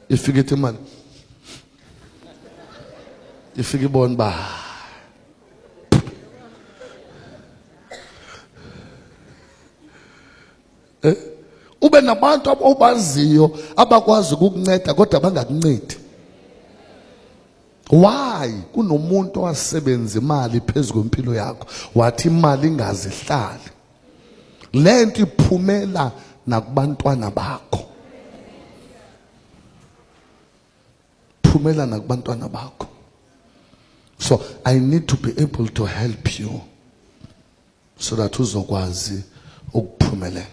ifike ithi imali ifike ibona ba ube nabantu obaziyo abakwazi ukukunceda kodwa bangakuncedi. Why? Kunomuntu owasebenza imali phezulu kwempilo yakho wathi imali ingazihlali. Lento iphumela nakubantwana bakho. Phumela nakubantwana bakho. So I need to be able to help you so that uzokwazi ukuphumelela.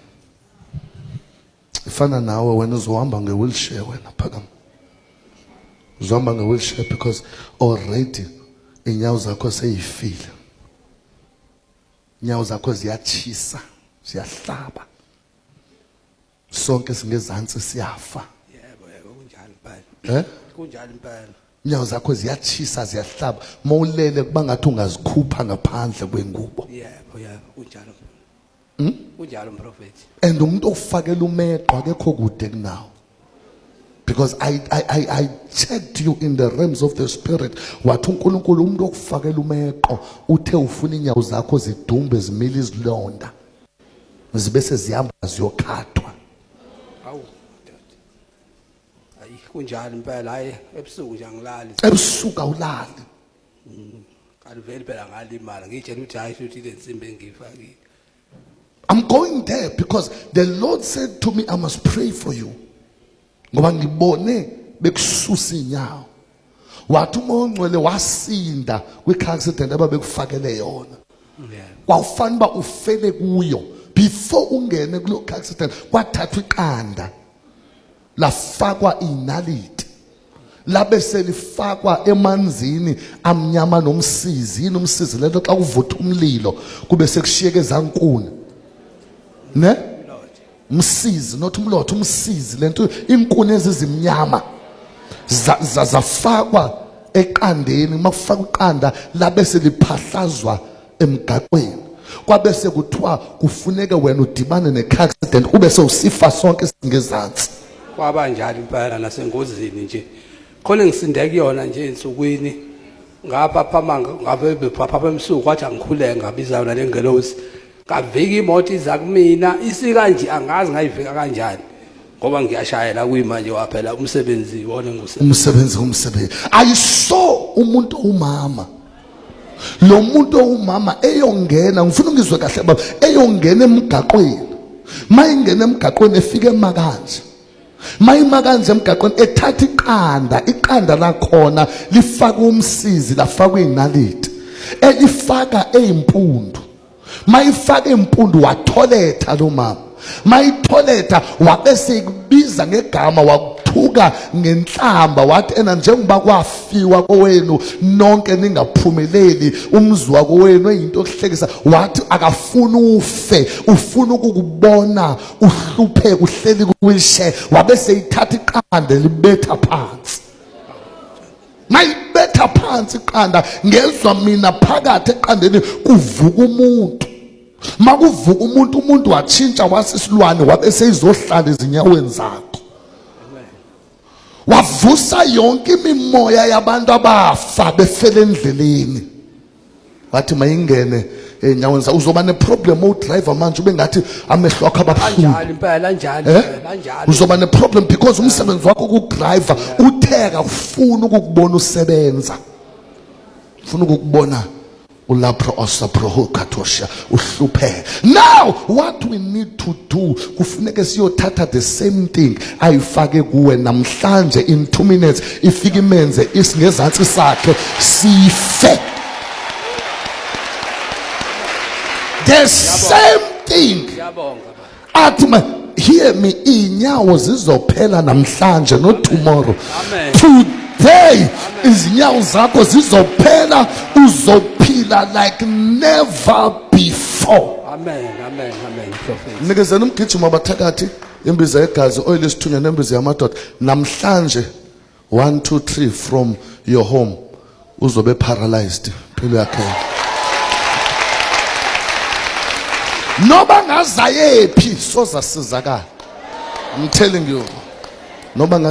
Ifana nawe wena uzohamba nge-wheelchair wena phakama. Uzohamba nge-wheelchair because already inyawo zakho seyifile. Inyawo zakho ziyachisa, ziyahlaba. Sonke singezantsi siyafa. Yebo kunjalo impela. Kunjalo impela. Inyawo zakho ziyachisa, ziyahlaba. Mawulele kuba ngathi ungazikhupha ngaphandle kwengubo. Yebo kunjalo. Kunjalo mprofeti. And umuntu ofakela umeqo akekho kude kunawo. Because I checked you in the realms of the spirit. Wathi uNkulunkulu umuntu okufakela umeqo uthe ufuna inyawo zakho zidumbe zimile izilonda. Zibe sezihamba ziyokhathwa. Awu. Ayi kunjalo impela hayi ebusuku nje angilali. Ebusuku awulali. Kaliveli phela ngalimala ngitshela ukuthi hayi futhi le nsimbi engifakile. I'm going there because the Lord said to me, I must pray for you. Ngoba ngibone bekususa inyawo. Wathi uMongcwele wasinda kwi-car accident ababekufakele yona. Kwawufana ba ufele kuyo. Before ungene kulo car accident kwathathwa iqanda lafakwa inaliti. Labe selifakwa emanzini amnyama nomsizi. Nomsizi lento xa uvutha umlilo kube sekushiyeke ezankuni. Ne? Umsizi, not umlotha, umsizi lento inkuni ezizimnyama zafakwa eqandeni. Makufaka iqanda labe seliphahlazwa emgaqweni. Kwabe sekuthiwa kufuneka wena udibane ne-car accident ube sewusifa sonke singezantsi. Kwaba njalo impela nasengozini nje. Khona ngisinde kuyona nje insukwini ngapha phamanga ngabe bephapha emsuku kwathi angikhuleke ngabiza yona lengelosi. Kavika imoto iza kumina isika nje angazi ngayivika kanjani ngoba ngiyashayela kuyimanje waphela umsebenzi wona umsebenzi. I saw umuntu umama. Lo muntu umama eyongena ngifuna ngizwe kahle baba eyongena emgaqweni. Mayingena emgaqweni efike emakanje. Mayimakanje emgaqweni ethatha iqanda lakhona lifaka umsizi lafaka inaliti. Elifaka eyimpundu. Mayifaka impundu watholetha lo mama. Mayitholetha wabese kubiza ngegama wakuthuka ngenhlamba wathi ena njengoba kwafiwa kowenu nonke ningaphumeleli umzwa kowenu eyinto okuhlekisa wathi akafuna ufe ufuna ukukubona uhlupheke uhleli kuwheelchair wabese ithatha iqanda libetha phansi. Mayibetha phansi iqanda ngezwa mina phakathi eqandeni kuvuka umuntu. Makuvuka umuntu watshintsha wasisilwane wabese izohlala ezinyaweni zakho. Wavusa yonke imimoya yabantu abafa befele endleleni. Wathi mayingene enyaweni zakho uzoba neproblem udriver manje ube ngathi amehlo akho ababuhlungu. Kanjalo impela njalo. Uzoba neproblem because umsebenzi wakho ukudriver utheka ufuna ukukubona usebenza. Ufuna ukukubona ulapho osapro katosha uhluphe. Now what we need to do kufuneka siyothatha the same thing ayifake kuwe namhlanje in 2 minutes ifike imenze isingezantsi sakhe sife. The same thing. Atma hear me inyawo zizophela namhlanje no tomorrow. Amen. Today izinyawo zakho zizophela uzophila like never before. Amen. Prophet. Nikezeni umgijimo abathakathi imbiza yegazi oil isithunya nembiza yamadoda namhlanje 1 2 3 from your home uzobe paralyzed philo yakhe. Noba ngazayephi soza sizakala. I'm telling you. Noba